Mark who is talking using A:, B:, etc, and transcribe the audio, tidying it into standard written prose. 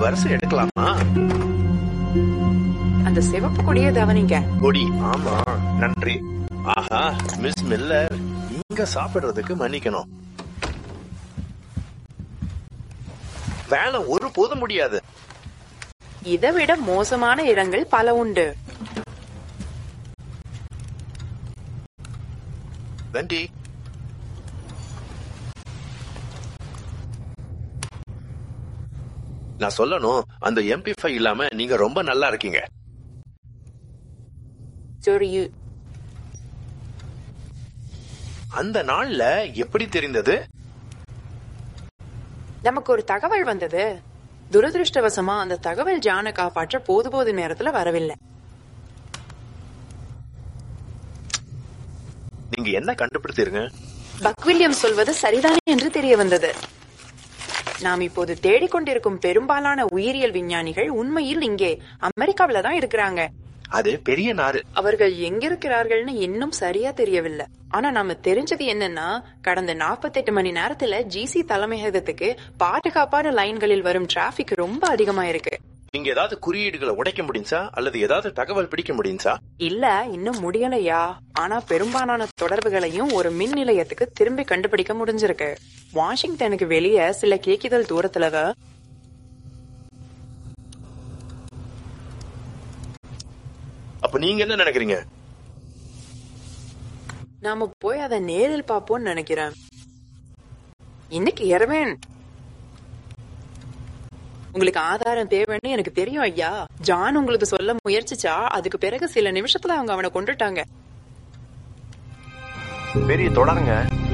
A: வரிசை எடுக்கலாமா?
B: அந்த சிவப்பு கொடியை கவனிங்க.
A: கொடி, ஆமா, நன்றி. ஆஹா, மிஸ் மில்லர், இங்க சாப்பிடுறதுக்கு மன்னிக்கணும். வேலை ஒரு போதும் முடியாது.
B: இதை விட மோசமான இடங்கள் பல உண்டு.
A: வெண்டி, நான் சொல்லணும், அந்த MP5 இல்லாம நீங்க ரொம்ப நல்லா இருக்கீங்க. அந்த நாள்ல எப்படி தெரிந்தது?
B: நமக்கு ஒரு தகவல் வந்தது. துரதிருஷ்டவசமா அந்த தகவல் ஜானை காப்பாற்ற போது நேரத்துல வரவில்லை.
A: நீங்க என்ன கண்டுபிடித்தீங்க?
B: பக் வில்லியம் சொல்வது சரிதானே என்று தெரிய வந்தது. நாம் இப்போது தேடிக்கொண்டிருக்கும் பெரும்பாலான உயிரியல் விஞ்ஞானிகள் உண்மையில் இங்கே அமெரிக்காவில தான் இருக்கிறாங்க.
A: அது பெரிய நாடு.
B: அவர்கள் எங்க இருக்கிறார்கள்னு இன்னும் சரியா தெரியவில்லை. ஆனா நாம தெரிஞ்சது என்னன்னா, கடந்த 48 மணி நேரத்துல GC தலைமையகத்துக்கு பாதுகாப்பான லைன்களில் வரும் டிராபிக் ரொம்ப அதிகமா இருக்கு.
A: நீங்க ஏதாவது குறியீடுகளை உடைக்க முடிஞ்சா அல்லது ஏதாவது தகவல் பிடிக்க முடிஞ்சா?
B: இல்ல, இன்னும் முடியலையா. ஆனா பெரும்பாலான தொடர்புகளையும் ஒரு மின் நிலையத்துக்கு திரும்பி கண்டுபிடிக்க முடிஞ்சிருக்கு. வாஷிங்டனுக்கு வெளியே சில கேக்குதல் தூரத்துல.
A: அப்ப நீங்க என்ன நினைக்கிறீங்க?
B: நாம போய் அதை நேரில் பாப்போம்னு நினைக்கிறேன். இன்னைக்கு இரவேன். உங்களுக்கு ஆதாரம் தேவைன்னு எனக்கு தெரியும் ஐயா. ஜான் உங்களுக்கு சொல்ல முயற்சிச்சா அதுக்கு பிறகு சில நிமிஷத்துல அவங்க அவனை கொண்டுட்டாங்க.
A: பெரிய தொடருங்க.